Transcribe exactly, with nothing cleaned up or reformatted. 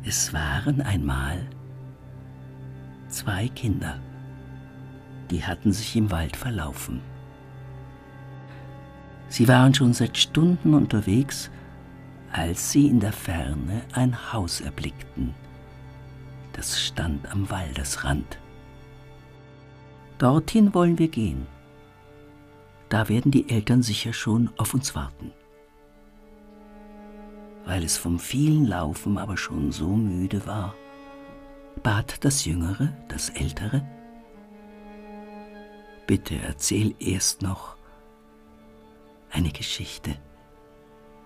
Es waren einmal zwei Kinder, die hatten sich im Wald verlaufen. Sie waren schon seit Stunden unterwegs, als sie in der Ferne ein Haus erblickten. Das stand am Waldesrand. Dorthin wollen wir gehen. Da werden die Eltern sicher schon auf uns warten. Weil es vom vielen Laufen aber schon so müde war, bat das Jüngere, das Ältere: Bitte erzähl erst noch eine Geschichte.